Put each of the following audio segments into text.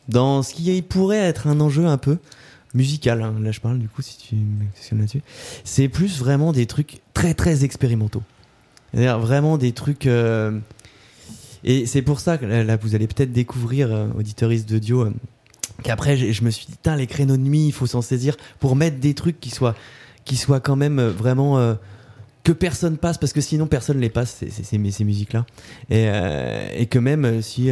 dans ce qui pourrait être un enjeu un peu musical, hein. Là je parle du coup si tu me questionnes là-dessus, c'est plus vraiment des trucs très très expérimentaux, c'est-à-dire vraiment des trucs et c'est pour ça que là vous allez peut-être découvrir auditeuristes de Dio qu'après je me suis dit les créneaux de nuit il faut s'en saisir pour mettre des trucs qui soient quand même vraiment que personne passe, parce que sinon personne les passe ces musiques là et que même si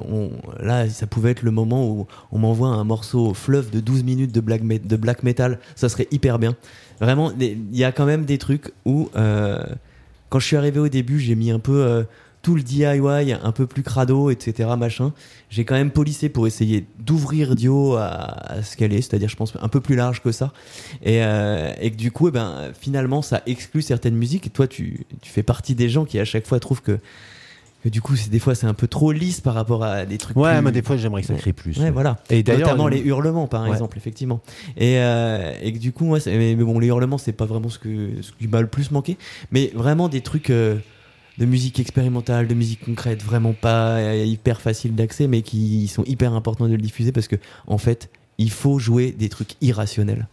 là ça pouvait être le moment où on m'envoie un morceau fleuve de 12 minutes de black metal, ça serait hyper bien. Vraiment il y a quand même des trucs où quand je suis arrivé au début j'ai mis un peu tout le DIY un peu plus crado, etc. machin. J'ai quand même policé pour essayer d'ouvrir Dio à ce qu'elle est, c'est-à-dire je pense un peu plus large que ça, et que du coup finalement ça exclut certaines musiques, et toi tu fais partie des gens qui à chaque fois trouvent que du coup des fois c'est un peu trop lisse par rapport à des trucs mais des fois j'aimerais que ça crée plus. Ouais, voilà. Et d'ailleurs, notamment les hurlements par exemple, effectivement, et que du coup moi mais bon, les hurlements c'est pas vraiment ce qui m'a le plus manqué, mais vraiment des trucs de musique expérimentale, de musique concrète, vraiment pas hyper facile d'accès, mais qui sont hyper importants de le diffuser, parce que en fait, il faut jouer des trucs irrationnels.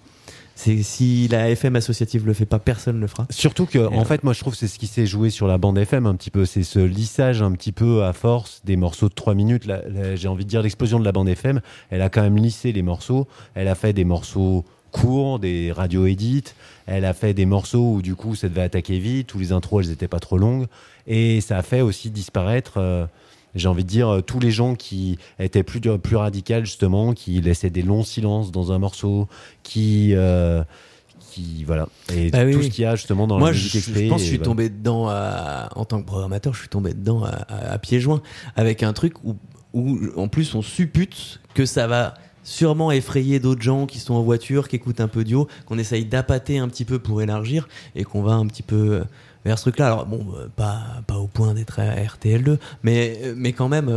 Si la FM associative le fait pas, personne le fera. Surtout que, en fait, moi je trouve que c'est ce qui s'est joué sur la bande FM un petit peu, c'est ce lissage un petit peu à force des morceaux de 3 minutes. J'ai envie de dire, l'explosion de la bande FM, elle a quand même lissé les morceaux, elle a fait des morceaux courts, des radio edits, elle a fait des morceaux où du coup ça devait attaquer vite, où les intros elles étaient pas trop longues, et ça a fait aussi disparaître j'ai envie de dire tous les gens qui étaient plus radicales, justement, qui laissaient des longs silences dans un morceau, qui voilà, et tout ce qu'il y a justement dans la musique exprès. Je pense que je suis tombé dedans en tant que programmateur, je suis tombé dedans à pieds joints, avec un truc où en plus on suppute que ça va sûrement effrayer d'autres gens qui sont en voiture, qui écoutent un peu Dio, qu'on essaye d'appâter un petit peu pour élargir, et qu'on va un petit peu vers ce truc-là. Alors bon, pas au point d'être à RTL2, mais quand même.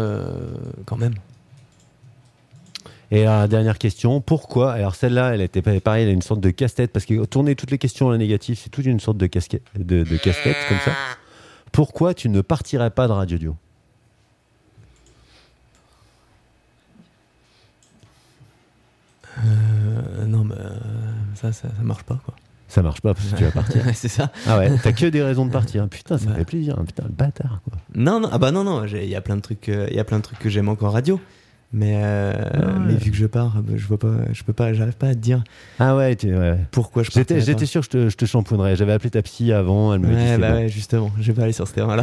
Et la dernière question, pourquoi? Alors celle-là, elle était pareil, elle a une sorte de casse-tête, parce que tourner toutes les questions à la négative, c'est toute une sorte de casse-tête comme ça. Pourquoi tu ne partirais pas de Radio Dio? Non, mais ça marche pas, quoi. Ça marche pas parce que tu vas partir. C'est ça. Ah ouais, t'as que des raisons de partir. Putain, ça fait plaisir. Putain, le bâtard, quoi. Non. Il y a plein de trucs que j'aime encore en radio. Mais vu que je pars, j'arrive pas à te dire. Ah ouais, pourquoi je partirais pas. J'étais sûr que je te chambounerais. J'avais appelé ta psy avant, elle me dit bon. Ouais, justement, je vais pas aller sur ce terrain-là.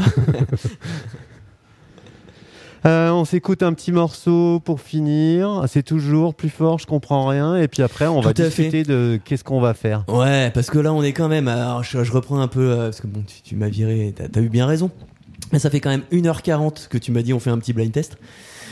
On s'écoute un petit morceau pour finir. C'est toujours plus fort, je comprends rien. Et puis après, on va discuter de qu'est-ce qu'on va faire. Ouais, parce que là, on est quand même. Alors, je reprends un peu, parce que bon, tu m'as viré, t'as eu bien raison. Mais ça fait quand même 1h40 que tu m'as dit on fait un petit blind test.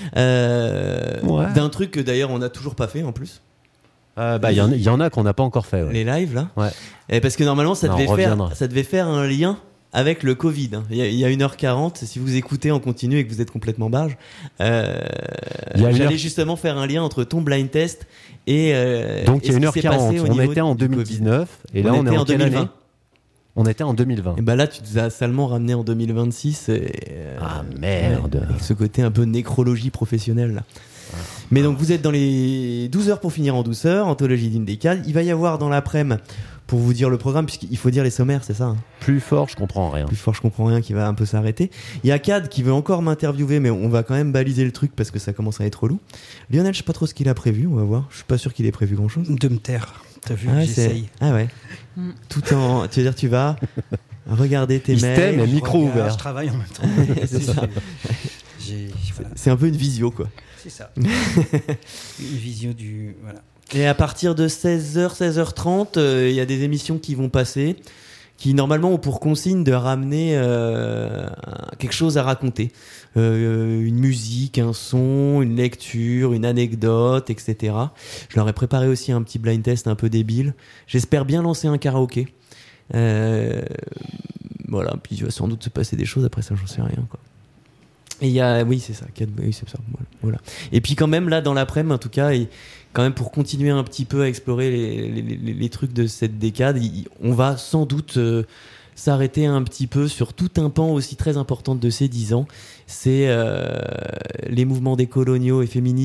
D'un truc que d'ailleurs on n'a toujours pas fait en plus. Il y en a qu'on n'a pas encore fait. Ouais. Les lives là. Ouais. Et parce que normalement ça devait faire un lien avec le Covid. Il y a 1h40. Si vous écoutez en continu et que vous êtes complètement barge, j'allais justement faire un lien entre ton blind test et donc il y a 1h40. On était en 2019 et là on est en 2020. On était en 2020. Et bah là, tu nous as salement ramené en 2026. Ah merde. Avec ce côté un peu nécrologie professionnelle là. Mais donc vous êtes dans les 12 heures pour finir en douceur, anthologie d'une décade. Il va y avoir dans l'après-midi, pour vous dire le programme, puisqu'il faut dire les sommaires, c'est ça hein. Plus fort, je comprends rien. Plus fort, je comprends rien, qui va un peu s'arrêter. Il y a Cad qui veut encore m'interviewer, mais on va quand même baliser le truc parce que ça commence à être relou. Lionel, je sais pas trop ce qu'il a prévu, on va voir. Je suis pas sûr qu'il ait prévu grand-chose. De me taire. T'as vu, j'essaye. Ah ouais. Tout en... Tu veux dire, tu vas regarder tes mails. Mais micro ouvert. Je travaille en même temps. C'est ça. Voilà. C'est un peu une visio, quoi. C'est ça. Une visio du... Voilà. Et à partir de 16h, 16h30, il y a des émissions qui vont passer, qui normalement ont pour consigne de ramener quelque chose à raconter. Une musique, un son, une lecture, une anecdote, etc. Je leur ai préparé aussi un petit blind test un peu débile. J'espère bien lancer un karaoké. Voilà, puis il va sans doute se passer des choses, après ça j'en sais rien, quoi. Et il y a, oui c'est ça, voilà. Et puis quand même là dans l'après-midi en tout cas, et quand même pour continuer un petit peu à explorer les trucs de cette décade, on va sans doute s'arrêter un petit peu sur tout un pan aussi très important de ces 10 ans, c'est les mouvements décoloniaux et féministes